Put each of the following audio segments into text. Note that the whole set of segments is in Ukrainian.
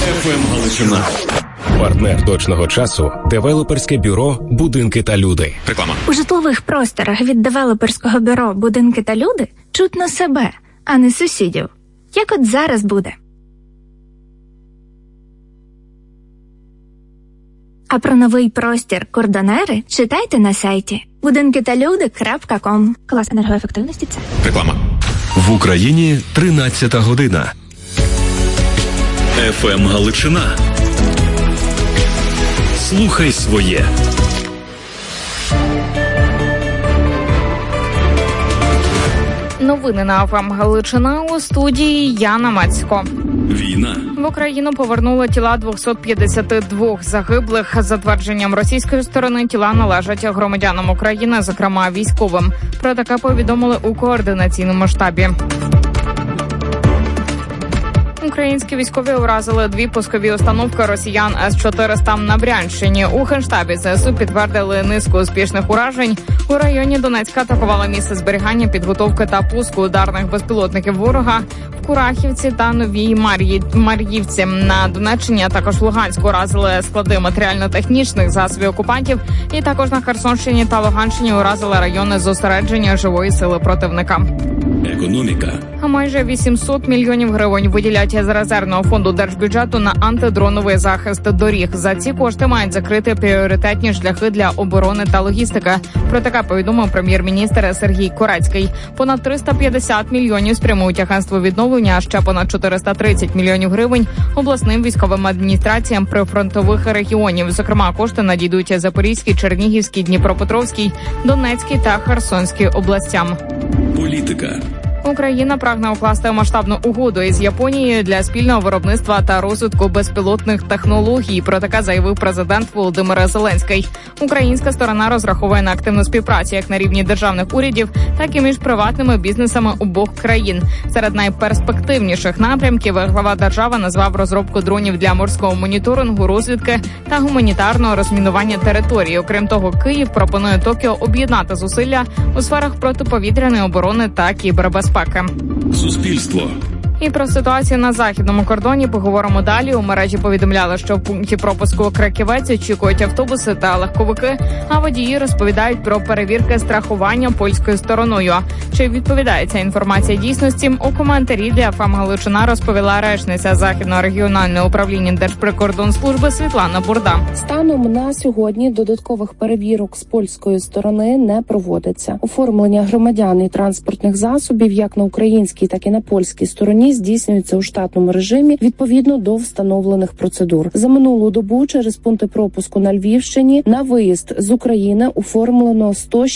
ФМ Галичина. Партнер точного часу – девелоперське бюро «Будинки та люди». Реклама. У житлових просторах від девелоперського бюро «Будинки та люди» чутно себе, а не сусідів. Як от зараз буде. А про новий простір «Кордонери» читайте на сайті budinkitalude.com. Клас енергоефективності це. Реклама. В Україні 13 година. ФМ Галичина. Слухай своє. Новини на ФМ Галичина, у студії Яна Мацько. Війна. В Україну повернули тіла 252 загиблих. За твердженням російської сторони, тіла належать громадянам України, зокрема військовим. Про таке повідомили у координаційному штабі. Українські військові уразили 2 пускові установки росіян С-400 на Брянщині. У Генштабі ЗСУ підтвердили низку успішних уражень. У районі Донецька атакували місце зберігання, підготовки та пуску ударних безпілотників ворога в Курахівці та Новій Мар'ївці. На Донеччині, а також в Луганську уразили склади матеріально-технічних засобів окупантів. І також на Херсонщині та Луганщині уразили райони зосередження живої сили противника. Економіка. А майже 800 мільйонів гривень виділять з резервного фонду держбюджету на антидроновий захист доріг. За ці кошти мають закрити пріоритетні шляхи для оборони та логістики. Про таке повідомив прем'єр-міністр Сергій Корецький. Понад 350 мільйонів спрямують агентству відновлення, а ще понад 430 мільйонів гривень обласним військовим адміністраціям прифронтових регіонів. Зокрема, кошти надійдуть Запорізькій, Чернігівській, Дніпропетровській, Донецькій та Херсонській областям. Політика. Україна прагне укласти масштабну угоду із Японією для спільного виробництва та розвитку безпілотних технологій. Про таке заявив президент Володимир Зеленський. Українська сторона розраховує на активну співпрацю як на рівні державних урядів, так і між приватними бізнесами обох країн. Серед найперспективніших напрямків глава держави назвав розробку дронів для морського моніторингу, розвідки та гуманітарного розмінування території. Окрім того, Київ пропонує Токіо об'єднати зусилля у сферах протиповітряної оборони та кібербезпеки. Суспільство. І про ситуацію на західному кордоні поговоримо далі. У мережі повідомляли, що в пункті пропуску Краківець очікують автобуси та легковики, а водії розповідають про перевірки страхування польською стороною. Чи відповідає ця інформація дійсності? У коментарі для ФМ Галичина розповіла речниця Західного регіонального управління Держприкордонслужби Світлана Бурда. Станом на сьогодні додаткових перевірок з польської сторони не проводиться. Оформлення громадян і транспортних засобів як на українській, так і на польській стороні здійснюється у штатному режимі відповідно до встановлених процедур. За минулу добу через пункти пропуску на Львівщині на виїзд з України оформлено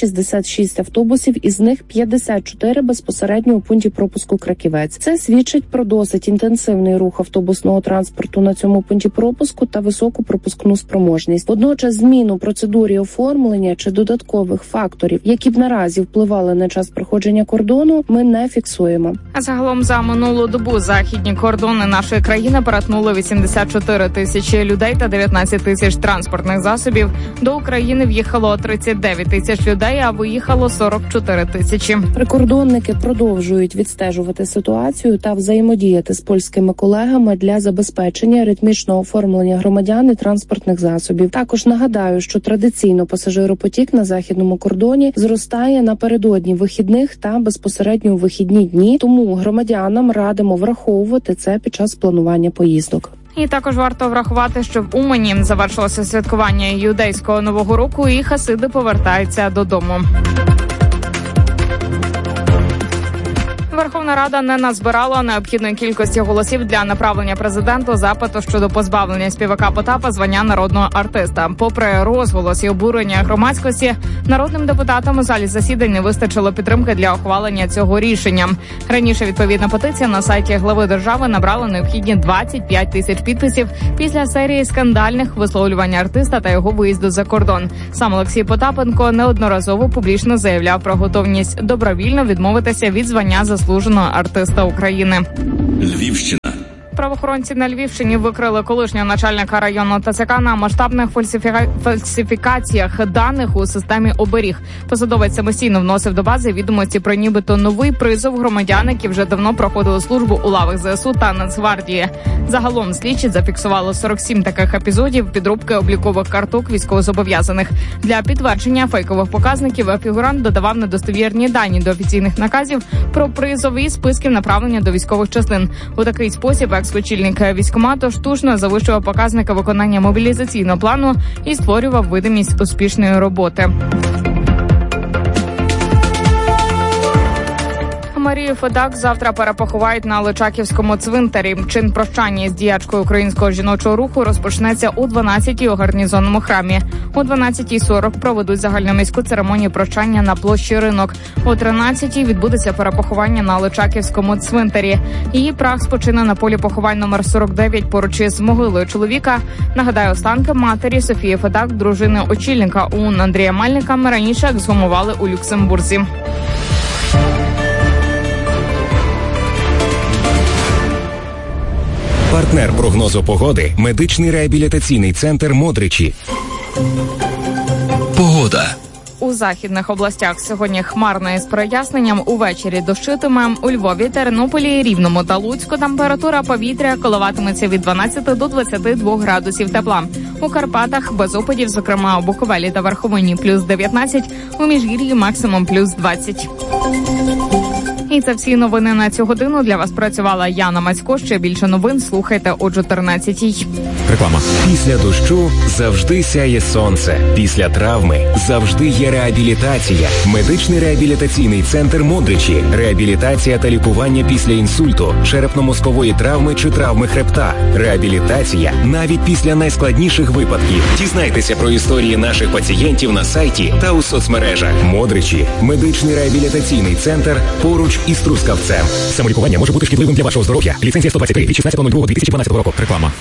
166 автобусів, із них 54 безпосередньо у пункті пропуску Краківець. Це свідчить про досить інтенсивний рух автобусного транспорту на цьому пункті пропуску та високу пропускну спроможність. Водночас зміну процедурі оформлення чи додаткових факторів, які б наразі впливали на час проходження кордону, ми не фіксуємо. А загалом за минулу добу західні кордони нашої країни перетнули 84 тисячі людей та 19 тисяч транспортних засобів. До України в'їхало 39 тисяч людей, а виїхало 44 тисячі. Прикордонники продовжують відстежувати ситуацію та взаємодіяти з польськими колегами для забезпечення ритмічного оформлення громадян і транспортних засобів. Також нагадаю, що традиційно пасажиропотік на західному кордоні зростає напередодні вихідних та безпосередньо у вихідні дні, тому громадянам радимо враховувати це під час планування поїздок. І також варто врахувати, що в Умані завершилося святкування юдейського Нового року і хасиди повертаються додому. Верховна Рада не назбирала необхідної кількості голосів для направлення президенту запиту щодо позбавлення співака Потапа звання народного артиста. Попри розголос і обурення громадськості, народним депутатам у залі засідань не вистачило підтримки для ухвалення цього рішення. Раніше відповідна петиція на сайті глави держави набрала необхідні 25 тисяч підписів після серії скандальних висловлювань артиста та його виїзду за кордон. Сам Олексій Потапенко неодноразово публічно заявляв про готовність добровільно відмовитися від звання заслуженого артиста України. Львівщина. Правоохоронці на Львівщині викрили колишнього начальника районного ТЦК на масштабних фальсифікаціях даних у системі оберіг. Посадовець самостійно вносив до бази відомості про нібито новий призов громадян, які вже давно проходили службу у лавах ЗСУ та Нацгвардії. Загалом слідчі зафіксували 47 таких епізодів підробки облікових карток військовозобов'язаних. Для підтвердження фейкових показників фігурант додавав недостовірні дані до офіційних наказів про призові списків направлення до військових частин. У такий спосіб екс-очільник військкомату штучно завищував показники виконання мобілізаційного плану і створював видимість успішної роботи. Марію Федак завтра перепоховають на Личаківському цвинтарі. Чин прощання з діячкою українського жіночого руху розпочнеться о 12-й у гарнізонному храмі. О 12:40 проведуть загальноміську церемонію прощання на площі Ринок. О 13-й відбудеться перепоховання на Личаківському цвинтарі. Її прах спочине на полі поховань номер 49 поруч із могилою чоловіка. Нагадаю, останки матері Софії Федак, дружини очільника ОУН Андрія Мельника, раніше ексгумували у Люксембурзі. Партнер прогнозу погоди – медичний реабілітаційний центр «Модричі». Погода. У західних областях сьогодні хмарно із проясненням, увечері дощитиме. У Львові, Тернополі, Рівному та Луцьку температура повітря коливатиметься від 12 до 22 градусів тепла. У Карпатах без опадів, зокрема у Буковелі та Верховині плюс 19, у Міжгір'ї максимум плюс 20. І це всі новини на цю годину. Для вас працювала Яна Мацько. Ще більше новин слухайте о 14-й. Реклама. Після дощу завжди сяє сонце. Після травми завжди є реабілітація. Медичний реабілітаційний центр «Модричі». Реабілітація та лікування після інсульту, черепно-мозкової травми чи травми хребта. Реабілітація навіть після найскладніших випадків. Дізнайтеся про історії наших пацієнтів на сайті та у соцмережах. «Модричі» – медичний реабілітаційний центр поруч із Трускавцем. Самолікування може бути шкідливим для вашого здоров'я. Ліцензія 123 від 16.02.2012 року. Реклама.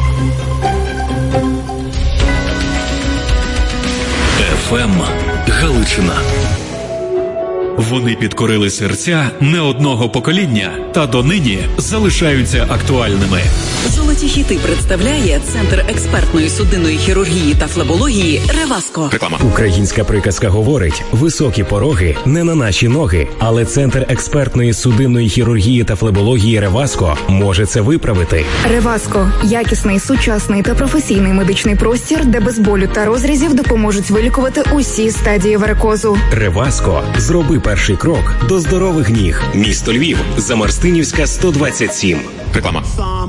ФМ Галичина. Вони підкорили серця не одного покоління та донині залишаються актуальними. Золоті хіти представляє Центр експертної судинної хірургії та флебології «Реваско». Реклама. Українська приказка говорить: високі пороги не на наші ноги. Але Центр експертної судинної хірургії та флебології «Реваско» може це виправити. «Реваско» – якісний, сучасний та професійний медичний простір, де без болю та розрізів допоможуть вилікувати усі стадії варикозу. «Реваско» – зроби перший крок до здорових ніг. Місто Львів, Замарстинівська, 127. Реклама.